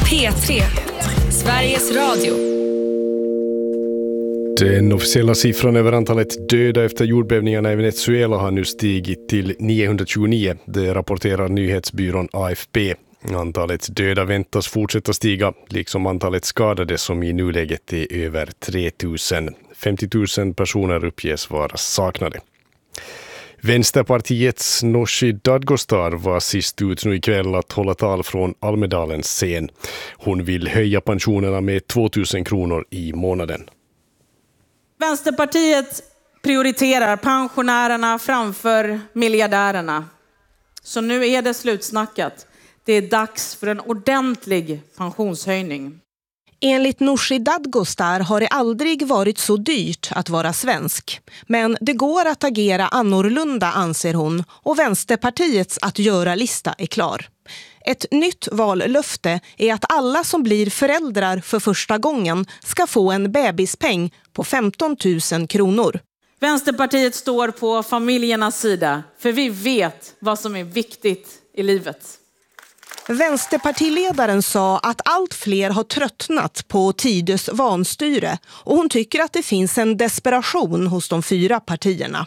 P3, Sveriges Radio. Den officiella siffran över antalet döda efter jordbävningarna i Venezuela har nu stigit till 929. Det rapporterar nyhetsbyrån AFP. Antalet döda väntas fortsätta stiga, liksom antalet skadade som i nuläget är över 3000. 50 000 personer uppges vara saknade. Vänsterpartiets Nooshi Dadgostar var sist ut nu ikväll att hålla tal från Almedalens scen. Hon vill höja pensionerna med 2000 kronor i månaden. Vänsterpartiet prioriterar pensionärerna framför miljardärerna. Så nu är det slutsnackat. Det är dags för en ordentlig pensionshöjning. Enligt Nooshi Dadgostar har det aldrig varit så dyrt att vara svensk. Men det går att agera annorlunda, anser hon, och Vänsterpartiets att göra-lista är klar. Ett nytt vallöfte är att alla som blir föräldrar för första gången ska få en bebispeng på 15 000 kronor. Vänsterpartiet står på familjernas sida, för vi vet vad som är viktigt i livet. Vänsterpartiledaren sa att allt fler har tröttnat på tiders vanstyre och hon tycker att det finns en desperation hos de 4 partierna.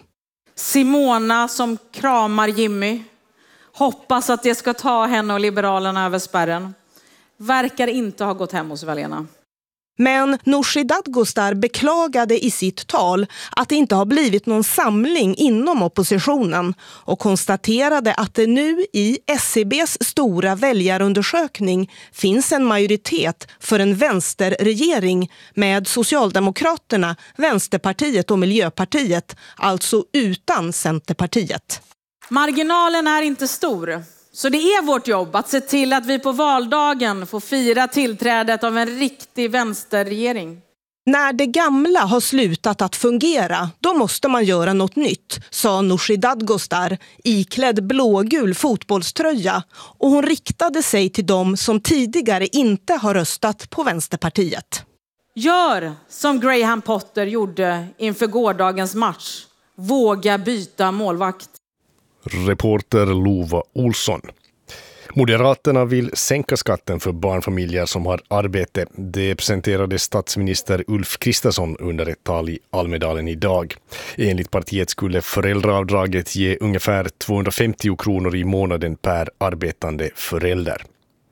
Simona som kramar Jimmy, hoppas att det ska ta henne och Liberalerna över spärren, verkar inte ha gått hem hos väljarna. Men Nooshi Dadgostar beklagade i sitt tal att det inte har blivit någon samling inom oppositionen och konstaterade att det nu i SCBs stora väljarundersökning finns en majoritet för en vänsterregering med Socialdemokraterna, Vänsterpartiet och Miljöpartiet, alltså utan Centerpartiet. Marginalen är inte stor. Så det är vårt jobb att se till att vi på valdagen får fira tillträdet av en riktig vänsterregering. När det gamla har slutat att fungera, då måste man göra något nytt, sa Nooshi Dadgostar, iklädd blågul fotbollströja. Och hon riktade sig till dem som tidigare inte har röstat på Vänsterpartiet. Gör som Graham Potter gjorde inför gårdagens match. Våga byta målvakt. Reporter Lova Olsson. Moderaterna vill sänka skatten för barnfamiljer som har arbete. Det presenterade statsminister Ulf Kristersson under ett tal i Almedalen idag. Enligt partiet skulle föräldraavdraget ge ungefär 250 kronor i månaden per arbetande förälder.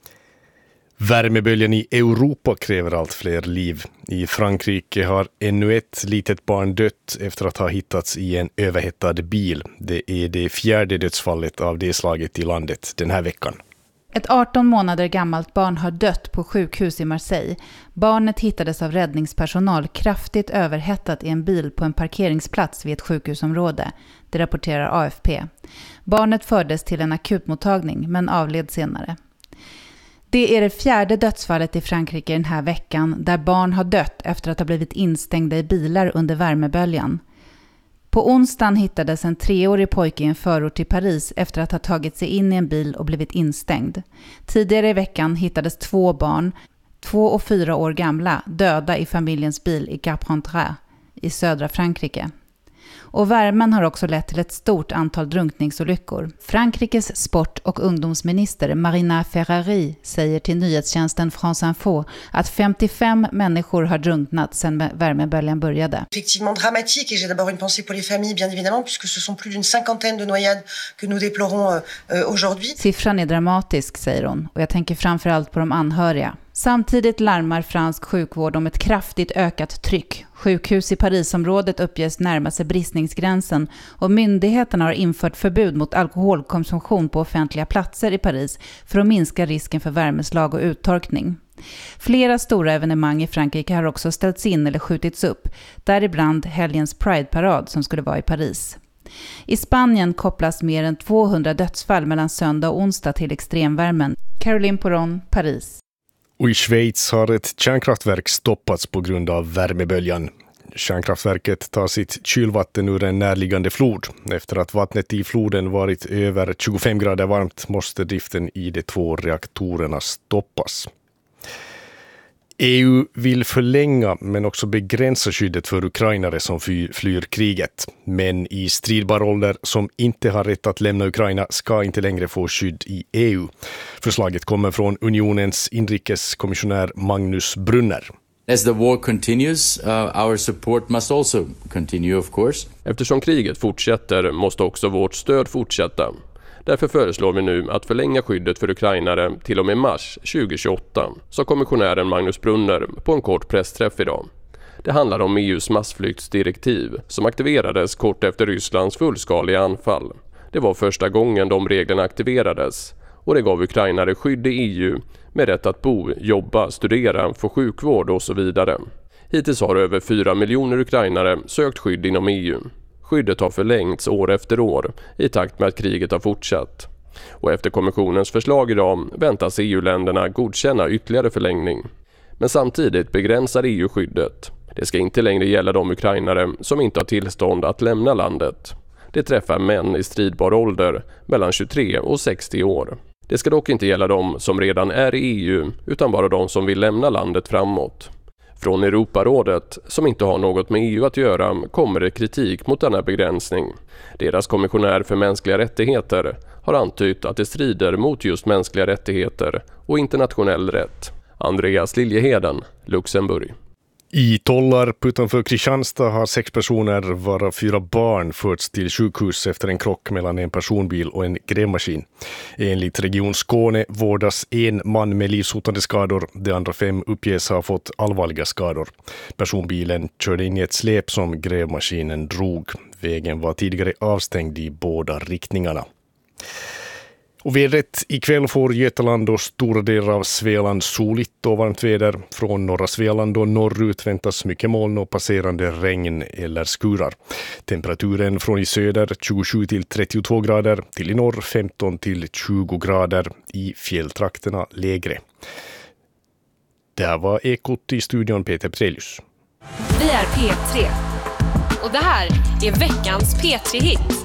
Värmeböljan i Europa kräver allt fler liv. I Frankrike har ännu ett litet barn dött efter att ha hittats i en överhettad bil. Det är det 4:e dödsfallet av det slaget i landet den här veckan. Ett 18 månader gammalt barn har dött på sjukhus i Marseille. Barnet hittades av räddningspersonal kraftigt överhettat i en bil på en parkeringsplats vid ett sjukhusområde. Det rapporterar AFP. Barnet fördes till en akutmottagning men avled senare. Det är det 4:e dödsfallet i Frankrike den här veckan där barn har dött efter att ha blivit instängda i bilar under värmeböljan. På onsdagen hittades en 3-årig pojke i en förort till Paris efter att ha tagit sig in i en bil och blivit instängd. Tidigare i veckan hittades 2 barn, 2 och 4 år gamla, döda i familjens bil i Carpentras i södra Frankrike. Och värmen har också lett till ett stort antal drunkningsolyckor. Frankrikes sport- och ungdomsminister Marina Ferrari säger till nyhetstjänsten France Info att 55 människor har drunknat sedan värmeböljan började. Effectivement dramatique et j'ai d'abord une pensée pour les familles bien évidemment puisque ce sont plus d'une cinquantaine de noyades que nous déplorons aujourd'hui. Siffran är dramatisk, säger hon, och jag tänker framförallt på de anhöriga. Samtidigt larmar fransk sjukvård om ett kraftigt ökat tryck. Sjukhus i Parisområdet uppges närma sig bristningsgränsen och myndigheterna har infört förbud mot alkoholkonsumtion på offentliga platser i Paris för att minska risken för värmeslag och uttorkning. Flera stora evenemang i Frankrike har också ställts in eller skjutits upp, däribland helgens Pride-parad som skulle vara i Paris. I Spanien kopplas mer än 200 dödsfall mellan söndag och onsdag till extremvärmen. Caroline Poron, Paris. Och i Schweiz har ett kärnkraftverk stoppats på grund av värmeböljan. Kärnkraftverket tar sitt kylvatten ur en närliggande flod. Efter att vattnet i floden varit över 25 grader varmt måste driften i de 2 reaktorerna stoppas. EU vill förlänga men också begränsa skyddet för ukrainare som flyr kriget. Men i stridbar ålder som inte har rätt att lämna Ukraina ska inte längre få skydd i EU. Förslaget kommer från unionens inrikeskommissionär Magnus Brunner. As the war continues, our support must also continue, of course. Eftersom kriget fortsätter måste också vårt stöd fortsätta. Därför föreslår vi nu att förlänga skyddet för ukrainare till och med mars 2028, sa kommissionären Magnus Brunner på en kort pressträff idag. Det handlar om EUs massflyktsdirektiv som aktiverades kort efter Rysslands fullskaliga anfall. Det var första gången de reglerna aktiverades och det gav ukrainare skydd i EU med rätt att bo, jobba, studera, få sjukvård och så vidare. Hittills har över 4 miljoner ukrainare sökt skydd inom EU. Skyddet har förlängts år efter år i takt med att kriget har fortsatt. Och efter kommissionens förslag idag väntas EU-länderna godkänna ytterligare förlängning. Men samtidigt begränsar EU skyddet. Det ska inte längre gälla de ukrainare som inte har tillstånd att lämna landet. Det träffar män i stridbar ålder mellan 23 och 60 år. Det ska dock inte gälla de som redan är i EU utan bara de som vill lämna landet framåt. Från Europarådet, som inte har något med EU att göra, kommer det kritik mot denna begränsning. Deras kommissionär för mänskliga rättigheter har antytt att det strider mot just mänskliga rättigheter och internationell rätt. Andreas Liljeheden, Luxemburg. I Tollarp utanför Kristianstad har 6 personer, varav 4 barn, förts till sjukhus efter en krock mellan en personbil och en grävmaskin. Enligt Region Skåne vårdas en man med livshotande skador. De andra 5 uppges ha fått allvarliga skador. Personbilen körde in i ett släp som grävmaskinen drog. Vägen var tidigare avstängd i båda riktningarna. Och vädret: ikväll får Götaland och stora delar av Svealand soligt och varmt väder. Från norra Svealand och norrut väntas mycket moln och passerande regn eller skurar. Temperaturen från i söder 27 till 32 grader, till i norr 15 till 20 grader, i fjälltrakterna lägre. Det här var Ekot, i studion Peter Petrelius. Vi är P3 och det här är veckans P3-hit.